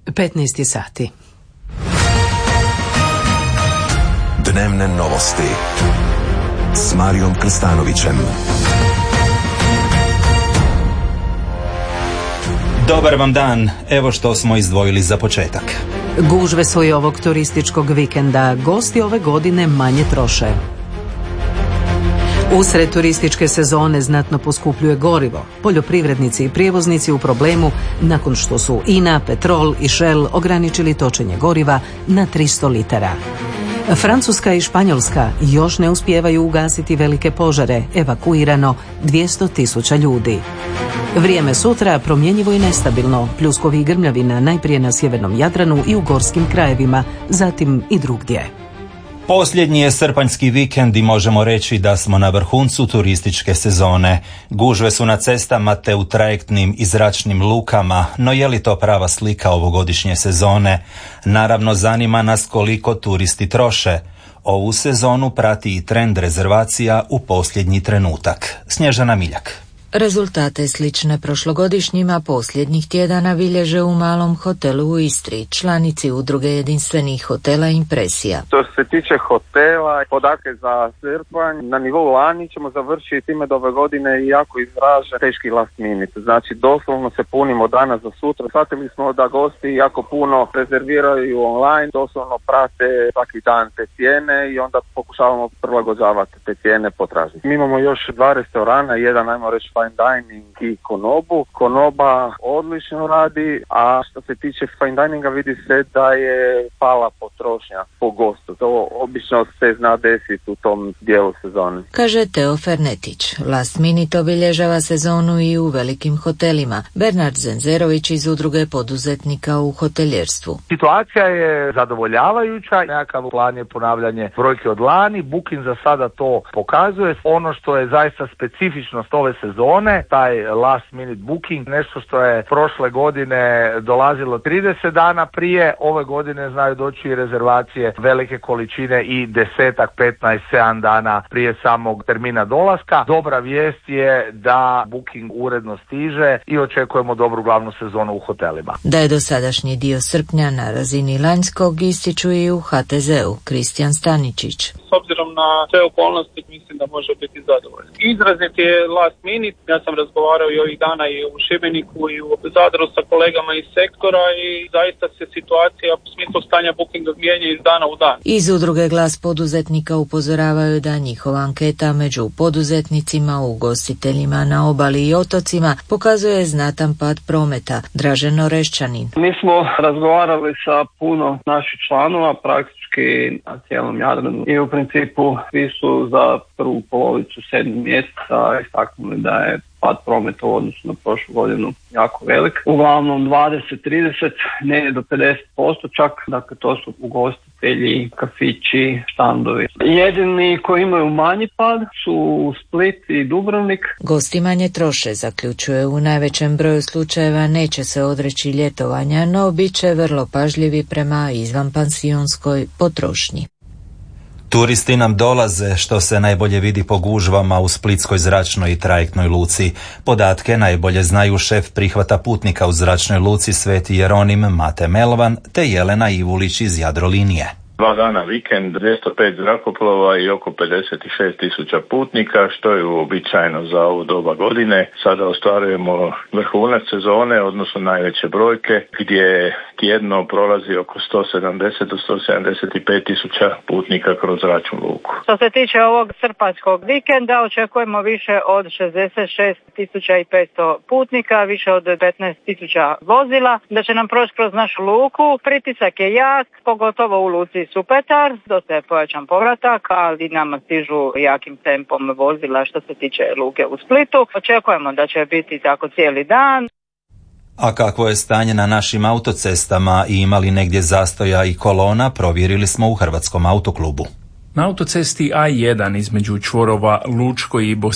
15 sati. Dnevne novosti s Marijom Krstanovićem. Dobar vam dan, evo što smo izdvojili za početak. Gužve su i ovog turističkog vikenda, gosti ove godine manje troše. Usred turističke sezone znatno poskupljuje gorivo. Poljoprivrednici i prijevoznici u problemu nakon što su INA, Petrol i Shell ograničili točenje goriva na 300 litara. Francuska i Španjolska još ne uspijevaju ugasiti velike požare, evakuirano 200.000 ljudi. Vrijeme sutra promjenjivo i nestabilno, pljuskovi i grmljavina najprije na sjevernom Jadranu i u gorskim krajevima, zatim i drugdje. Posljednji je srpanjski vikend i možemo reći da smo na vrhuncu turističke sezone. Gužve su na cestama te u trajektnim i zračnim lukama, no je li to prava slika ovogodišnje sezone? Naravno, zanima nas koliko turisti troše. Ovu sezonu prati i trend rezervacija u posljednji trenutak. Snježana Miljak. Rezultate slične prošlogodišnjima posljednjih tjedana bilježe u malom hotelu u Istri, članici udruge jedinstvenih hotela Impresija. Što se tiče hotela, podatke za srpanj, na nivou lani ćemo završiti time da ove godine jako izražen teški last minute. Znači doslovno se punimo danas za sutra. Shvatili smo da gosti jako puno rezerviraju online, doslovno prate svaki dan te cijene i onda pokušavamo prilagođavati te cijene potražnje. Mi imamo još 2 restorana, jedan ajmo reći fine dining i Konobu. Konoba odlično radi, a što se tiče fine dininga vidi se da je pala potrošnja po gostu. To obično se zna desiti u tom dijelu sezone. Kaže Teo Fernetić. Last minute obilježava sezonu i u velikim hotelima. Bernard Zenzerović iz udruge poduzetnika u hoteljerstvu. Situacija je zadovoljavajuća, nekakav plan je ponavljanje brojke od lani, Booking za sada to pokazuje. Ono što je zaista specifičnost ove sezone, taj last minute booking, nešto što je prošle godine dolazilo 30 dana prije, ove godine znaju doći i rezervacije velike količine i 10, 15, 7 dana prije samog termina dolaska. Dobra vijest je da booking uredno stiže i očekujemo dobru glavnu sezonu u hotelima. Da je dosadašnji dio srpnja na razini lanjskog ističu i u HTZ-u Kristijan Staničić. S obzirom na sve okolnosti mislim da može biti zadovoljan. Izrazit je last minute, ja sam razgovarao i ovih dana i u Šibeniku i u Zadru sa kolegama iz sektora i zaista se situacija u smislu stanja bookinga mijenja iz dana u dan. Iz udruge Glas poduzetnika upozoravaju da njihova anketa među poduzetnicima, ugostiteljima na obali i otocima pokazuje znatan pad prometa. Dražen Orešćanin. Mi smo razgovarali sa puno naših članova, praktički na cijelom Jadranu i u principu svi su za prvu polovicu 7. mjeseca istaknuli da je pad prometa u odnosu na prošlu godinu jako velik. Uglavnom 20-30, ne do 50% čak, dakle to su ugostitelji, kafići, štandovi. Jedini koji imaju manji pad su Split i Dubrovnik. Gosti manje troše, zaključuje, u najvećem broju slučajeva neće se odreći ljetovanja, no bit će vrlo pažljivi prema izvanpansionskoj potrošnji. Turisti nam dolaze, što se najbolje vidi po gužvama u splitskoj zračnoj i trajektnoj luci. Podatke najbolje znaju šef prihvata putnika u zračnoj luci Sveti Jeronim Mate Melvan te Jelena Ivulić iz Jadrolinije. 2 dana vikend, 205 zrakoplova i oko 56.000 putnika, što je uobičajeno za ovu doba godine. Sada ostvarujemo vrhunac sezone, odnosno najveće brojke, gdje tjedno prolazi oko 170 do 175.000 putnika kroz zračnu luku. Što se tiče ovog srpanjskog vikenda, očekujemo više od 66.500 putnika, više od 15.000 vozila, da će nam proći kroz našu luku. Pritisak je jak, pogotovo u luci Supetar, dosta je pojačan povratak, ali nama stižu jakim tempom vozila što se tiče luke u Splitu. Očekujemo da će biti tako cijeli dan. A kakvo je stanje na našim autocestama i ima li negdje zastoja i kolona, provjerili smo u Hrvatskom autoklubu. Na autocesti A1 između čvorova Lučko i